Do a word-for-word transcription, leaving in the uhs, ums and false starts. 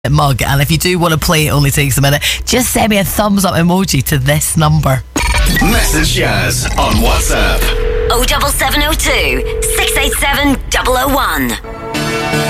mug, and if you do want to play, it only takes a minute. Just send me a thumbs up emoji to this number. Message Jazz on WhatsApp oh seven seven oh two, six eight seven, double oh one.